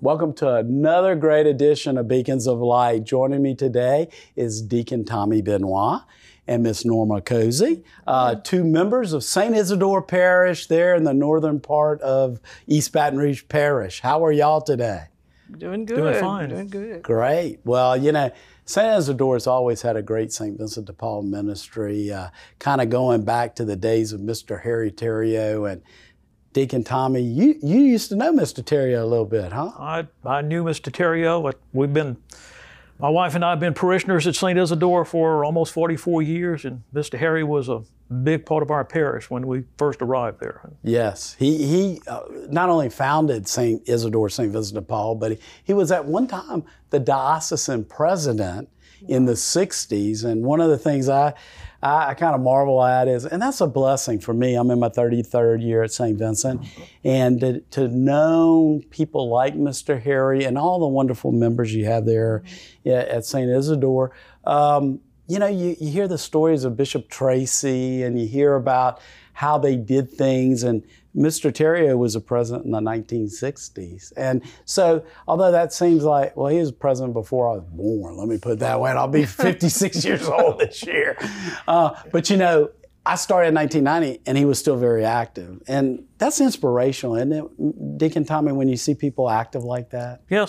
Welcome to another great edition of Beacons of Light. Joining me today is Deacon Tommy Benoit and Miss Norma Cozy, two members of St. Isidore Parish there in the northern part of East Baton Rouge Parish. How are y'all today? Doing good. Doing fine. Doing good. Great. Well, you know, St. Isidore has always had a great St. Vincent de Paul ministry, kind of going back to the days of Mr. Harry Theriault. And Deacon Tommy, you used to know Mr. Theriault a little bit, huh? I knew Mr. Theriault. My wife and I have been parishioners at St. Isidore for almost 44 years, and Mr. Harry was a big part of our parish when we first arrived there. Yes, he not only founded St. Isidore, St. Vincent de Paul, but he was at one time the diocesan president in the 60s. And one of the things I kind of marvel at is, and that's a blessing for me, I'm in my 33rd year at St. Vincent, and to know people like Mr. Harry and all the wonderful members you have there at St. Isidore. You know, you hear the stories of Bishop Tracy, and you hear about how they did things, and Mr. Theriault was a president in the 1960s. And so, although that seems like, well, he was president before I was born, let me put it that way, and I'll be 56 years old this year. But you know, I started in 1990, and he was still very active. And that's inspirational, isn't it, Deacon Tommy, when you see people active like that? Yes.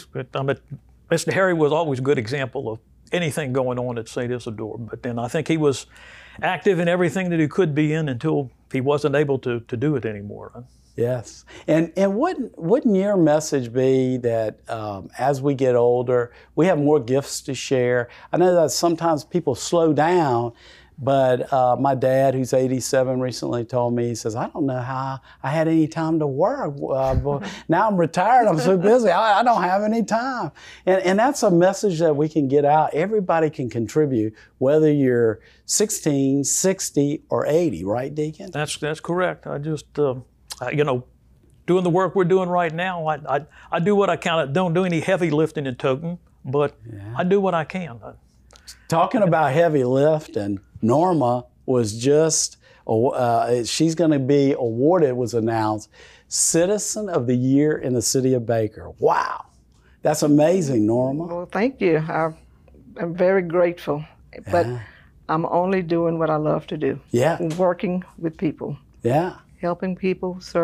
Mr. Harry was always a good example of anything going on at St. Isidore. But then I think he was active in everything that he could be in until he wasn't able to do it anymore. Yes. And wouldn't your message be that as we get older, we have more gifts to share? I know that sometimes people slow down, but my dad, who's 87, recently told me, he says, I don't know how I had any time to work. Now I'm retired, I'm so busy, I don't have any time. And that's a message that we can get out. Everybody can contribute, whether you're 16, 60, or 80, right, Deacon? That's correct. I just, you know, doing the work we're doing right now, I do what I can. I don't do any heavy lifting and toting, but I do what I can. Talking about heavy lifting, Norma was just, she's going to be awarded, was announced, Citizen of the Year in the City of Baker. Wow. That's amazing, Norma. Well, thank you. I'm very grateful. But I'm only doing what I love to do. Yeah. Working with people. Yeah. Helping people,